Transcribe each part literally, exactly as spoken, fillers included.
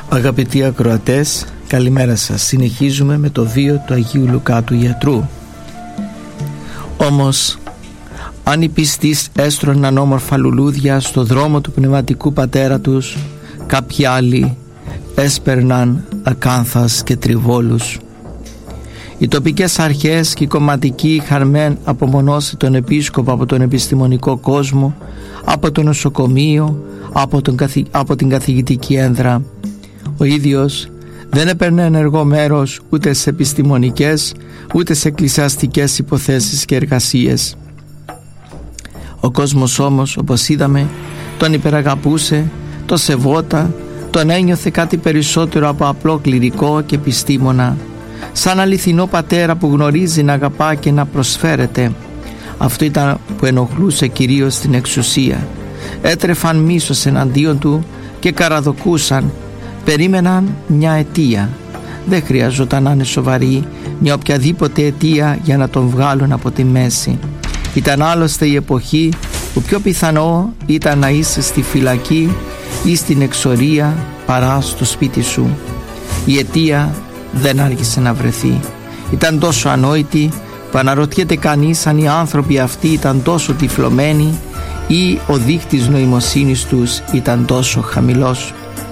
Αγαπητοί ακροατές, καλημέρα σας. Συνεχίζουμε με το βίο του Αγίου Λουκά του Ιατρού. Όμως, αν οι πιστείς έστρωναν όμορφα λουλούδια στο δρόμο του πνευματικού πατέρα τους, κάποιοι άλλοι έσπερναν ακάνθας και τριβόλους. Οι τοπικές αρχές και οι κομματικοί είχαν μεν απομονώσει τον επίσκοπο από τον επιστημονικό κόσμο, από το νοσοκομείο, από, τον, από την καθηγητική ένδρα. Ο ίδιος δεν έπαιρνε ενεργό μέρος ούτε σε επιστημονικές ούτε σε εκκλησιαστικές υποθέσεις και εργασίες. Ο κόσμος όμως, όπως είδαμε, τον υπεραγαπούσε, τον σεβόταν, τον ένιωθε κάτι περισσότερο από απλό κληρικό και επιστήμονα, σαν αληθινό πατέρα που γνωρίζει να αγαπά και να προσφέρεται. Αυτό ήταν που ενοχλούσε κυρίως την εξουσία. Έτρεφαν μίσος εναντίον του και καραδοκούσαν, περίμεναν μια αιτία. Δεν χρειαζόταν να είναι σοβαρή μια οποιαδήποτε αιτία για να τον βγάλουν από τη μέση. Ήταν άλλωστε η εποχή που πιο πιθανό ήταν να είσαι στη φυλακή ή στην εξορία παρά στο σπίτι σου. Η αιτία δεν άργησε να βρεθεί. Ήταν τόσο ανόητη που αναρωτιέται κανείς αν οι άνθρωποι αυτοί ήταν τόσο τυφλωμένοι ή ο δείκτης νοημοσύνης τους ήταν τόσο χαμηλός.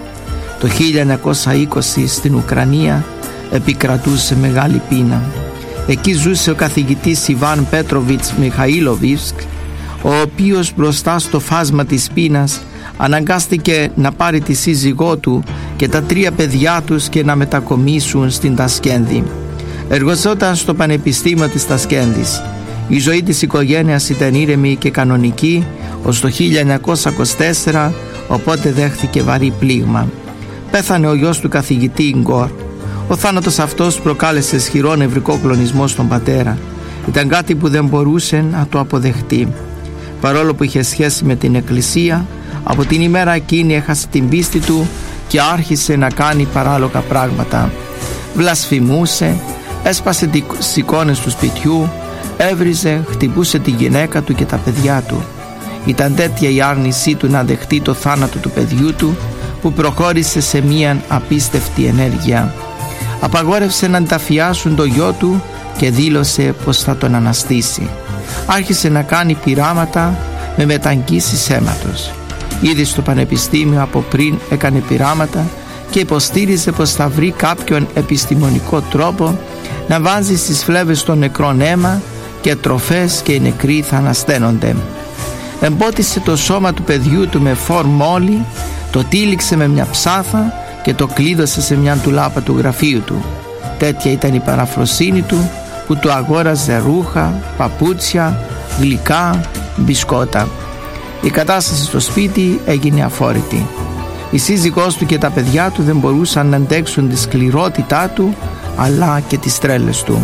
Το χίλια εννιακόσια είκοσι στην Ουκρανία επικρατούσε μεγάλη πείνα. Εκεί ζούσε ο καθηγητής Ιβάν Πέτροβιτς Μιχαήλοβιτς, ο οποίος μπροστά στο φάσμα της πείνας αναγκάστηκε να πάρει τη σύζυγό του και τα τρία παιδιά τους και να μετακομίσουν στην Τασκένδη. Εργοζόταν στο Πανεπιστήμιο της Τασκένδης. Η ζωή της οικογένειας ήταν ήρεμη και κανονική ως το χίλια εννιακόσια είκοσι τέσσερα, οπότε δέχθηκε βαρύ πλήγμα. Πέθανε ο γιος του καθηγητή Γκορ. Ο θάνατος αυτός προκάλεσε ισχυρό νευρικό κλονισμό στον πατέρα. Ήταν κάτι που δεν μπορούσε να το αποδεχτεί. Παρόλο που είχε σχέση με την εκκλησία, από την ημέρα εκείνη έχασε την πίστη του και άρχισε να κάνει παράλογα πράγματα. Βλασφημούσε, έσπασε τις εικόνες του σπιτιού, έβριζε, χτυπούσε τη γυναίκα του και τα παιδιά του. Ήταν τέτοια η άρνησή του να δεχτεί το θάνατο του παιδιού του που προχώρησε σε μία απίστευτη ενέργεια. Απαγόρευσε να ενταφιάσουν το γιο του και δήλωσε πως θα τον αναστήσει. Άρχισε να κάνει πειράματα με μεταγγίσεις αίματος. Ήδη στο πανεπιστήμιο από πριν έκανε πειράματα και υποστήριζε πως θα βρει κάποιον επιστημονικό τρόπο να βάζει στις φλέβες των νεκρών αίμα και τροφές και οι νεκροί θα ανασταίνονται. Εμπότισε το σώμα του παιδιού του με φορμόλι, το τύλιξε με μια ψάθα και το κλείδωσε σε μια τουλάπα του γραφείου του. Τέτοια ήταν η παραφροσύνη του που του αγόραζε ρούχα, παπούτσια, γλυκά, μπισκότα. Η κατάσταση στο σπίτι έγινε αφόρητη. Η σύζυγός του και τα παιδιά του δεν μπορούσαν να αντέξουν τη σκληρότητά του αλλά και τις τρέλες του.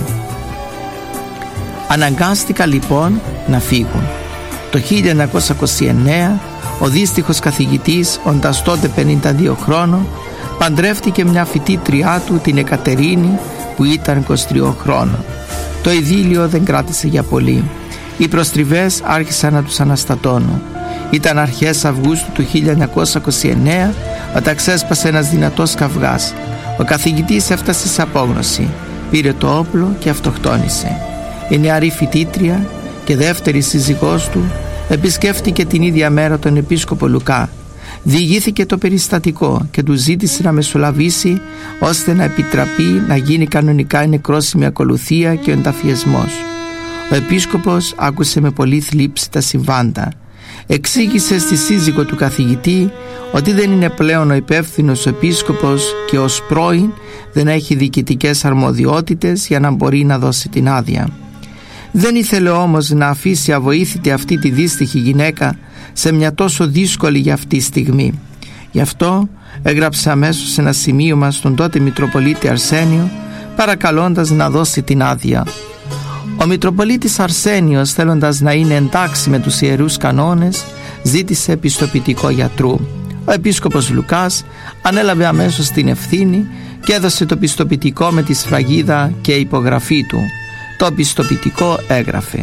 Αναγκάστηκα λοιπόν να φύγουν. Το χίλια εννιακόσια είκοσι εννέα ο δύστιχος καθηγητής, όντας τότε πενήντα δύο χρόνων, παντρεύτηκε μια φοιτήτριά του, την Εκατερίνη, που ήταν είκοσι τρία χρόνων. Το ειδήλιο δεν κράτησε για πολύ. Οι προστριβές άρχισαν να τους αναστατώνουν. Ήταν αρχές Αυγούστου του χίλια εννιακόσια είκοσι εννέα όταν ξέσπασε ένας δυνατός καυγάς. Ο καθηγητής έφτασε σε απόγνωση, πήρε το όπλο και αυτοκτόνησε. Η νεαρή φοιτήτρια και δεύτερη σύζυγός του επισκέφτηκε την ίδια μέρα τον επίσκοπο Λουκά. Διηγήθηκε το περιστατικό και του ζήτησε να μεσολαβήσει ώστε να επιτραπεί να γίνει κανονικά η νεκρόσιμη ακολουθία και ο ενταφιεσμός. Ο επίσκοπος άκουσε με πολύ θλίψη τα συμβάντα. Εξήγησε στη σύζυγο του καθηγητή ότι δεν είναι πλέον ο υπεύθυνος ο επίσκοπος και ως πρώην δεν έχει διοικητικές αρμοδιότητες για να μπορεί να δώσει την άδεια. Δεν ήθελε όμως να αφήσει αβοήθητη αυτή τη δύστιχη γυναίκα σε μια τόσο δύσκολη για αυτή στιγμή. Γι' αυτό έγραψε αμέσως ένα σημείωμα στον τότε Μητροπολίτη Αρσένιο παρακαλώντας να δώσει την άδεια. Ο Μητροπολίτης Αρσένιος, θέλοντας να είναι εντάξει με τους ιερούς κανόνες, ζήτησε επιστοποιητικό γιατρού. Ο επίσκοπος Λουκάς ανέλαβε αμέσως την ευθύνη και έδωσε το πιστοποιητικό με τη σφραγίδα και υπογραφή του. Το πιστοποιητικό έγραφε: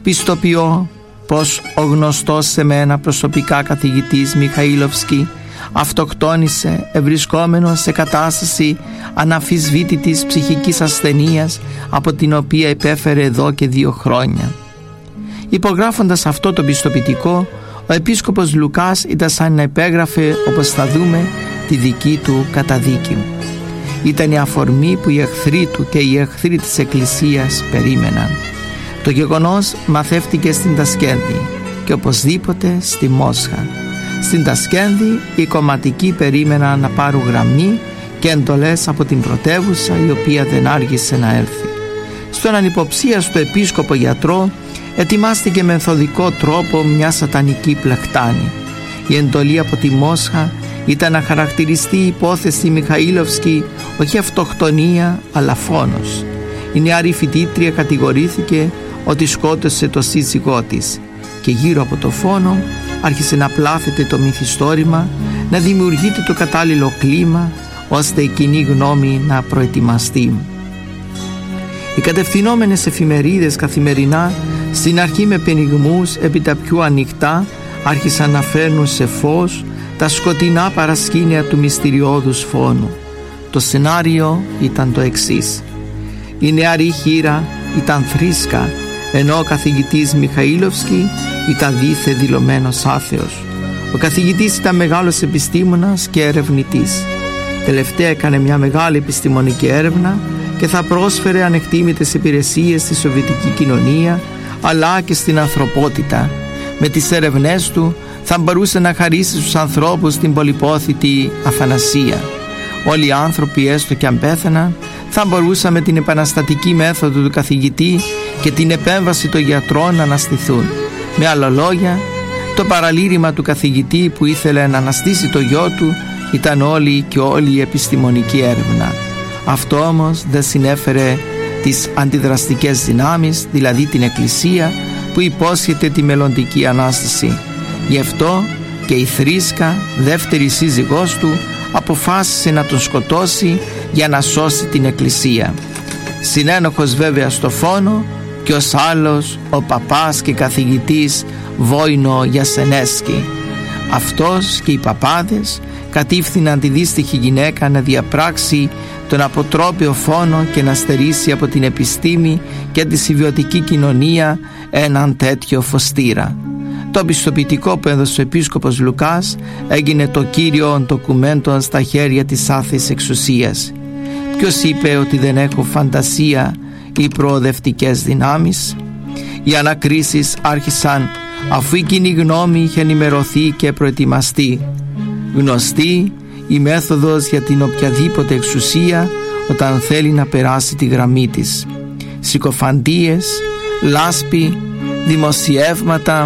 «Πιστοποιώ πως ο γνωστός σε μένα προσωπικά καθηγητής Μιχαήλοβσκι αυτοκτόνησε ευρισκόμενος σε κατάσταση αναμφισβήτητης ψυχικής ασθενείας, από την οποία υπέφερε εδώ και δύο χρόνια. Υπογράφοντας αυτό το πιστοποιητικό, ο επίσκοπος Λουκάς ήταν σαν να υπέγραφε, όπως θα δούμε, τη δική του καταδίκη. Ήταν η αφορμή που οι εχθροί του και οι εχθροί της Εκκλησίας περίμεναν. Το γεγονός μαθεύτηκε στην Τασκένδη και οπωσδήποτε στη Μόσχα. Στην Τασκένδη οι κομματικοί περίμεναν να πάρουν γραμμή και εντολές από την πρωτεύουσα, η οποία δεν άργησε να έρθει. Στον ανυποψίαστο επίσκοπο γιατρό ετοιμάστηκε με μεθοδικό τρόπο μια σατανική πλεκτάνη. Η εντολή από τη Μόσχα ήταν να χαρακτηριστεί η υπόθεση Μιχαήλοφσκη όχι αυτοκτονία αλλά φόνος. Η νεαρή φοιτήτρια κατηγορήθηκε ότι σκότωσε το σύζυγό της και γύρω από το φόνο άρχισε να πλάθεται το μυθιστόρημα, να δημιουργείται το κατάλληλο κλίμα ώστε η κοινή γνώμη να προετοιμαστεί. Οι κατευθυνόμενες εφημερίδες καθημερινά, στην αρχή με πενιγμούς, έπειτα πιο ανοιχτά, άρχισαν να φέρνουν σε φως τα σκοτεινά παρασκήνια του μυστηριώδους φόνου. Το σενάριο ήταν το εξής. Η νεαρή χήρα ήταν θρήσκα, ενώ ο καθηγητής Μιχαήλοφσκι ήταν δίθε δηλωμένος άθεος. Ο καθηγητής ήταν μεγάλος επιστήμονας και ερευνητής. Τελευταία έκανε μια μεγάλη επιστημονική έρευνα και θα πρόσφερε ανεκτήμητες υπηρεσίες στη σοβιετική κοινωνία αλλά και στην ανθρωπότητα. Με τις έρευνές του θα μπορούσε να χαρίσει στους ανθρώπους την πολυπόθητη αθανασία. Όλοι οι άνθρωποι, έστω και αν πέθαναν, θα μπορούσαν με την επαναστατική μέθοδο του καθηγητή και την επέμβαση των γιατρών να αναστηθούν. Με άλλα λόγια, το παραλήρημα του καθηγητή που ήθελε να αναστήσει το γιο του ήταν όλη και όλη η επιστημονική έρευνα. Αυτό όμως δεν συνέφερε τις αντιδραστικές δυνάμεις, δηλαδή την Εκκλησία, που υπόσχεται τη μελλοντική Ανάσταση. Γι' αυτό και η θρήσκα, δεύτερη σύζυγός του, αποφάσισε να τον σκοτώσει για να σώσει την Εκκλησία. Συνένοχος βέβαια στο φόνο και ως άλλος ο παπάς και καθηγητής Βόινο Γιασενέσκι. Αυτός και οι παπάδες κατήφθηναν τη δύστιχη γυναίκα να διαπράξει τον αποτρόπαιο φόνο και να στερήσει από την επιστήμη και τη συμβιωτική κοινωνία έναν τέτοιο φωστήρα. Το πιστοποιητικό που έδωσε ο επίσκοπος Λουκάς έγινε το κύριο ντοκουμέντο στα χέρια της άθεης εξουσίας. Ποιος είπε ότι δεν έχω φαντασία ή προοδευτικές δυνάμεις? Οι ανακρίσεις άρχισαν αφού η κοινή γνώμη είχε ενημερωθεί και προετοιμαστεί. Γνωστή η μέθοδος για την οποιαδήποτε εξουσία όταν θέλει να περάσει τη γραμμή της. Συκοφαντίες, λάσπη, δημοσιεύματα,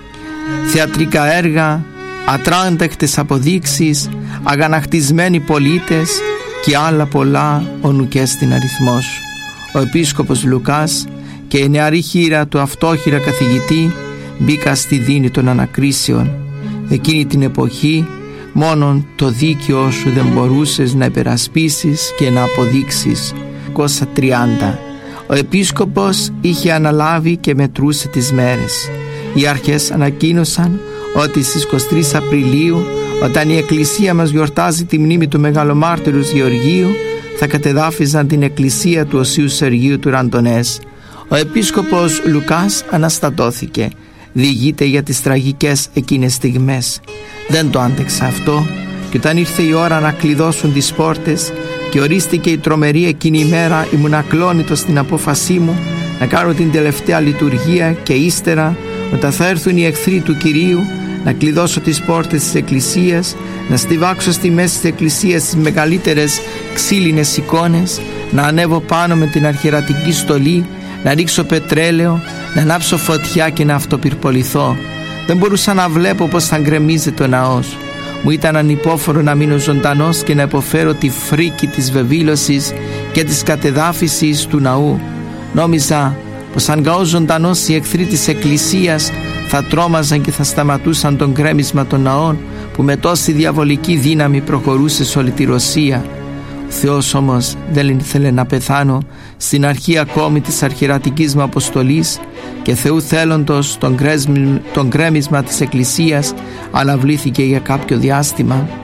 θεατρικά έργα, ατράντεχτες αποδείξεις, αγανακτισμένοι πολίτες και άλλα πολλά ονουκές στην αριθμός. Ο επίσκοπος Λουκάς και η νεαρή χήρα του αυτόχειρα καθηγητή μπήκα στη δίνη των ανακρίσεων. Εκείνη την εποχή μόνον το δίκαιο σου δεν μπορούσες να υπερασπίσεις και να αποδείξεις. είκοσι τριάντα. Ο επίσκοπος είχε αναλάβει και μετρούσε τις μέρες. Οι αρχές ανακοίνωσαν ότι στις είκοσι τρεις Απριλίου, όταν η Εκκλησία μας γιορτάζει τη μνήμη του Μεγαλομάρτυρου Γεωργίου, θα κατεδάφιζαν την εκκλησία του Οσίου Σεργίου του Ραντονές. Ο επίσκοπος Λουκάς αναστατώθηκε. Διηγείται για τις τραγικές εκείνες στιγμές. Δεν το άντεξα αυτό και όταν ήρθε η ώρα να κλειδώσουν τις πόρτες και ορίστηκε η τρομερή εκείνη ημέρα, ήμουν ακλόνητος στην απόφασή μου να κάνω την τελευταία λειτουργία και ύστερα, όταν θα έρθουν οι εχθροί του Κυρίου, να κλειδώσω τις πόρτες της εκκλησίας, να στιβάξω στη μέση της εκκλησίας τις μεγαλύτερες ξύλινες εικόνες, να ανέβω πάνω με την αρχιερατική στολή, να ρίξω πετρέλαιο, να ανάψω φωτιά και να αυτοπυρποληθώ. Δεν μπορούσα να βλέπω πως θα γκρεμίζεται ο ναός. Μου ήταν ανυπόφορο να μείνω ζωντανός και να υποφέρω τη φρίκη της βεβήλωσης και της κατεδάφισης του ναού. Νόμιζα πως αν καώ ζωντανός οι εχθροί της εκκλησίας θα τρόμαζαν και θα σταματούσαν τον γκρέμισμα των ναών που με τόση διαβολική δύναμη προχωρούσε σε όλη τη Ρωσία. Ο Θεός όμως δεν ήθελε να πεθάνω στην αρχή ακόμη της αρχιερατικής μου αποστολής και Θεού θέλοντος τον, γκρέσμι, τον γκρέμισμα της εκκλησίας αναβλήθηκε για κάποιο διάστημα.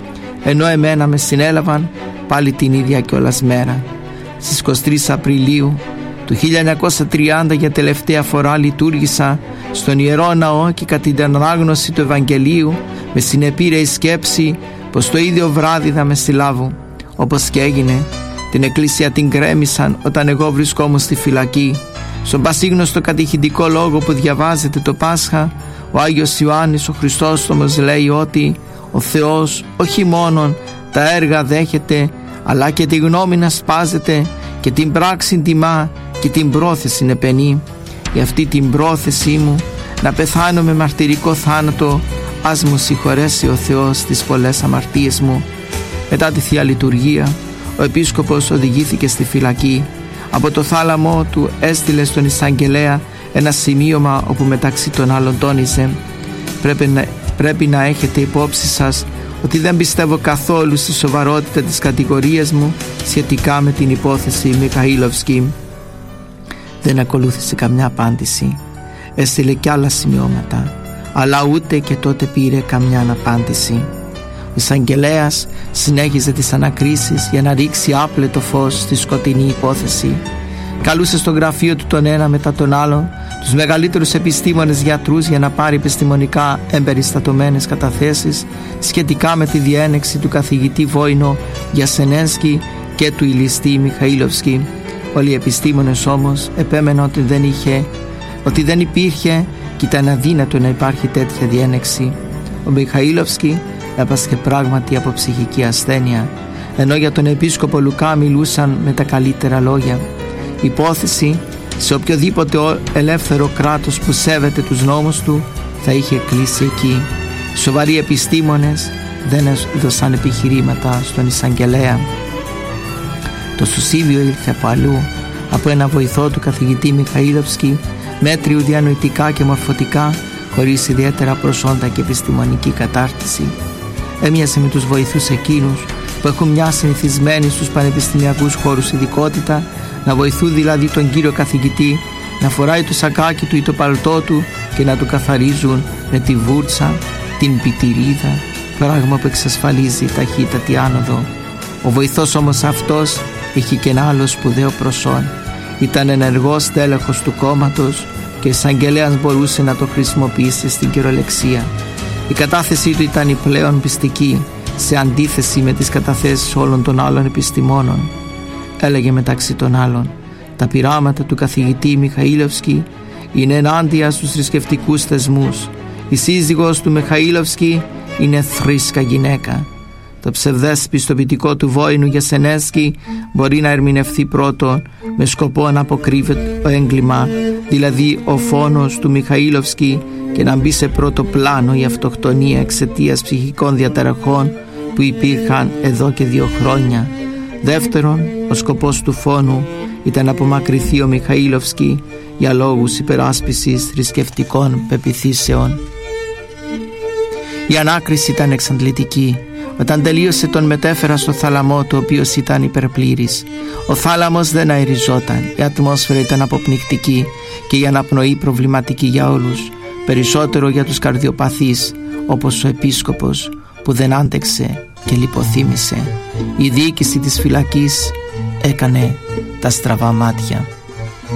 ενώ εμένα με συνέλαβαν πάλι την ίδια κιόλας μέρα. Στις είκοσι τρεις Απριλίου του χίλια εννιακόσια τριάντα για τελευταία φορά λειτουργήσα στον Ιερό Ναό και κατά την ανάγνωση του Ευαγγελίου με συνεπήρε η σκέψη πως το ίδιο βράδυ θα με συλλάβουν. Όπως και έγινε, την εκκλησία την κρέμισαν όταν εγώ βρισκόμουν στη φυλακή. Στον πασίγνωστο κατηχητικό λόγο που διαβάζεται το Πάσχα, ο Άγιος Ιωάννης ο Χριστόστομος λέει ότι ο Θεός όχι μόνον τα έργα δέχεται, αλλά και τη γνώμη να σπάζεται και την πράξη τιμά και την πρόθεση επενεί. Για αυτή την πρόθεσή μου να πεθάνω με μαρτυρικό θάνατο, ας μου συγχωρέσει ο Θεός τις πολλές αμαρτίες μου. Μετά τη Θεία Λειτουργία, ο Επίσκοπος οδηγήθηκε στη φυλακή. Από το θάλαμό του έστειλε στον εισαγγελέα ένα σημείωμα όπου μεταξύ των άλλων τόνιζε: πρέπει να, πρέπει να έχετε υπόψη σας ότι δεν πιστεύω καθόλου στη σοβαρότητα της κατηγορίας μου σχετικά με την υπόθεση Μιχαήλοφσκι. Δεν ακολούθησε καμιά απάντηση. Έστειλε κι άλλα σημειώματα, αλλά ούτε και τότε πήρε καμιά απάντηση. Ο εισαγγελέας συνέχιζε τις ανακρίσεις για να ρίξει άπλετο φως στη σκοτεινή υπόθεση. Καλούσε στο γραφείο του τον ένα μετά τον άλλον τους μεγαλύτερους επιστήμονες γιατρούς για να πάρει επιστημονικά εμπεριστατωμένες καταθέσεις σχετικά με τη διένεξη του καθηγητή Βόινο Γιασενέσκι και του ηλιστή Μιχαήλοφσκι. Όλοι οι επιστήμονες όμως επέμεναν ότι δεν, είχε, ότι δεν υπήρχε και ήταν αδύνατο να υπάρχει τέτοια διένεξη. Ο Μιχαήλοφσκι έπασχε πράγματι από ψυχική ασθένεια, ενώ για τον επίσκοπο Λουκά μιλούσαν με τα καλύτερα λόγια. Η υπόθεση σε οποιοδήποτε ελεύθερο κράτος που σέβεται τους νόμους του θα είχε κλείσει εκεί. Οι σοβαροί επιστήμονες δεν έδωσαν επιχειρήματα στον εισαγγελέα. Το σουσίβιο ήρθε από αλλού, από ένα βοηθό του καθηγητή Μιχαήλοφσκι, μέτριου διανοητικά και μορφωτικά, χωρίς ιδιαίτερα προσόντα και επιστημονική κατάρτιση. Έμοιασε με τους βοηθούς εκείνους που έχουν μια συνηθισμένη στους πανεπιστημιακούς χώρους ειδικότητα, να βοηθούν δηλαδή τον κύριο καθηγητή να φοράει το σακάκι του ή το παλτό του και να του καθαρίζουν με τη βούρτσα, την πιτηρίδα, πράγμα που εξασφαλίζει ταχύτατη άνοδο. Ο βοηθός όμως αυτός είχε και ένα άλλο σπουδαίο προσόν. Ήταν ενεργός τέλεχος του κόμματος και ο εισαγγελέας μπορούσε να το χρησιμοποιήσει στην κυριολεξία. Η κατάθεσή του ήταν η πλέον πιστική, σε αντίθεση με τις καταθέσεις όλων των άλλων επιστημόνων. Έλεγε μεταξύ των άλλων: τα πειράματα του καθηγητή Μιχαήλοφσκι είναι ενάντια στους θρησκευτικούς θεσμούς. Η σύζυγος του Μιχαήλοφσκι είναι θρήσκα γυναίκα. Το ψευδές πιστοποιητικό του Βόινου Γιασενέσκι μπορεί να ερμηνευθεί πρώτον με σκοπό να αποκρύβεται το έγκλημα, δηλαδή ο φόνος του Μιχαήλοφσκι, και να μπει σε πρώτο πλάνο η αυτοκτονία εξαιτίας ψυχικών διαταραχών που υπήρχαν εδώ και δύο χρόνια. Δεύτερον, ο σκοπός του φόνου ήταν να απομακρυνθεί ο Μιχαήλοφσκι για λόγους υπεράσπισης θρησκευτικών πεποιθήσεων. Η ανάκριση ήταν εξαντλητική. Όταν τελείωσε τον μετέφερα στο θάλαμό του, ο οποίος ήταν υπερπλήρης. Ο θάλαμος δεν αεριζόταν, η ατμόσφαιρα ήταν αποπνικτική και η αναπνοή προβληματική για όλους, περισσότερο για τους καρδιοπαθείς όπως ο επίσκοπος που δεν άντεξε και λιποθύμησε. Η διοίκηση της φυλακής έκανε τα στραβά μάτια.